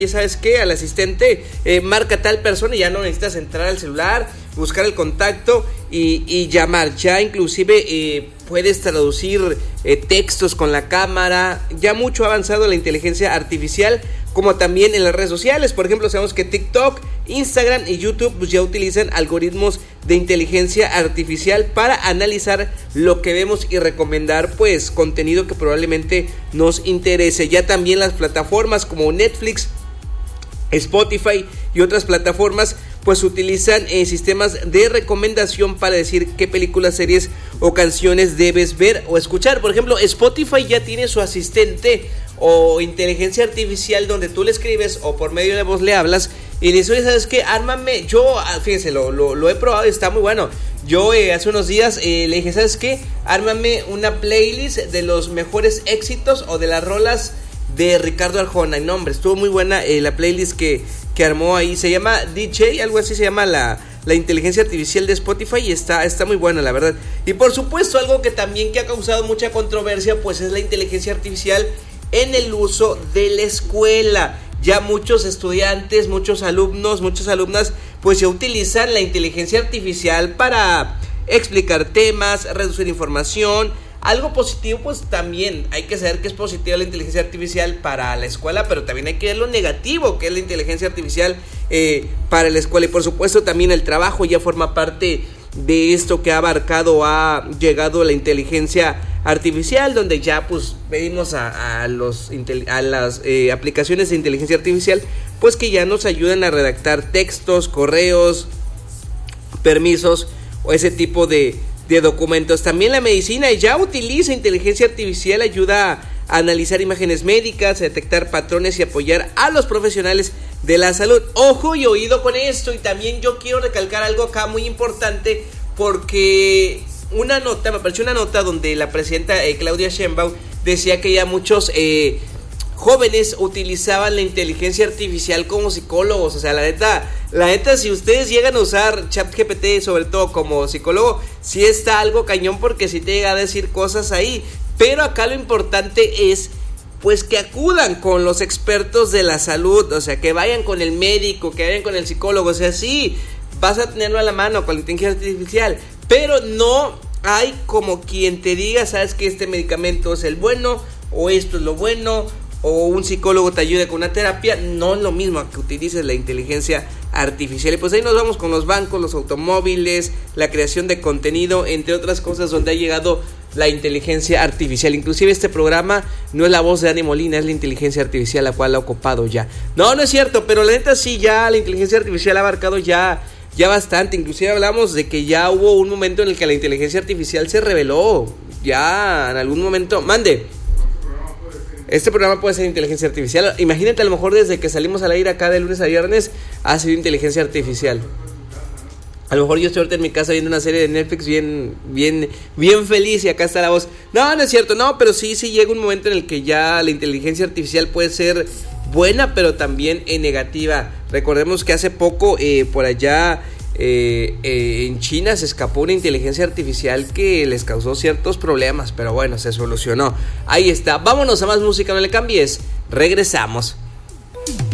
Y sabes qué, al asistente marca tal persona y ya no necesitas entrar al celular, buscar el contacto y llamar. Ya inclusive puedes traducir textos con la cámara. Ya mucho ha avanzado la inteligencia artificial, como también en las redes sociales. Por ejemplo, sabemos que TikTok, Instagram y YouTube pues ya utilizan algoritmos de inteligencia artificial para analizar lo que vemos y recomendar pues contenido que probablemente nos interese. Ya también las plataformas como Netflix, Spotify y otras plataformas pues utilizan sistemas de recomendación para decir qué películas, series o canciones debes ver o escuchar. Por ejemplo, Spotify ya tiene su asistente o inteligencia artificial donde tú le escribes o por medio de voz le hablas y le dices, oye, ¿sabes qué? Ármame, fíjense, lo he probado y está muy bueno. Yo hace unos días le dije, ¿sabes qué? Ármame una playlist de los mejores éxitos o de las rolas de Ricardo Arjona. Y no, hombre, estuvo muy buena la playlist que armó ahí. Se llama DJ, algo así se llama la inteligencia artificial de Spotify. Y está muy buena, la verdad. Y por supuesto, algo que también que ha causado mucha controversia, pues es la inteligencia artificial en el uso de la escuela. Ya muchos estudiantes, muchos alumnos, muchas alumnas, pues ya utilizan la inteligencia artificial para explicar temas, reducir información. Algo positivo, pues también hay que saber que es positivo la inteligencia artificial para la escuela, pero también hay que ver lo negativo que es la inteligencia artificial para la escuela. Y por supuesto también el trabajo ya forma parte de esto que ha llegado la inteligencia artificial, donde ya pues pedimos a las aplicaciones de inteligencia artificial pues que ya nos ayudan a redactar textos, correos, permisos o ese tipo de documentos. También la medicina ya utiliza inteligencia artificial, ayuda a analizar imágenes médicas, a detectar patrones y apoyar a los profesionales de la salud. Ojo y oído con esto. Y también yo quiero recalcar algo acá muy importante, porque me apareció una nota donde la presidenta Claudia Sheinbaum decía que ya muchos jóvenes utilizaban la inteligencia artificial como psicólogos. O sea, la neta, si ustedes llegan a usar ChatGPT, sobre todo como psicólogo, sí está algo cañón, porque sí te llega a decir cosas ahí. Pero acá lo importante es pues que acudan con los expertos de la salud, o sea, que vayan con el médico, que vayan con el psicólogo. O sea, sí, vas a tenerlo a la mano con la inteligencia artificial, pero no hay como quien te diga, sabes que este medicamento es el bueno, o esto es lo bueno, o un psicólogo te ayude con una terapia. No es lo mismo que utilices la inteligencia artificial. Y pues ahí nos vamos con los bancos, los automóviles, la creación de contenido, entre otras cosas, donde ha llegado la inteligencia artificial. Inclusive este programa no es la voz de Dani Molina, es la inteligencia artificial la cual ha ocupado ya. No es cierto, pero la neta sí, ya la inteligencia artificial ha abarcado ya bastante. Inclusive hablamos de que ya hubo un momento en el que la inteligencia artificial se reveló. Ya en algún momento, este programa puede ser inteligencia artificial. Imagínate, a lo mejor desde que salimos al aire acá de lunes a viernes ha sido inteligencia artificial. A lo mejor yo estoy ahorita en mi casa viendo una serie de Netflix bien feliz y acá está la voz. No es cierto, pero sí llega un momento en el que ya la inteligencia artificial puede ser buena, pero también negativa. Recordemos que hace poco por allá en China se escapó una inteligencia artificial que les causó ciertos problemas, pero bueno, se solucionó. Ahí está, vámonos a más música, no le cambies, regresamos.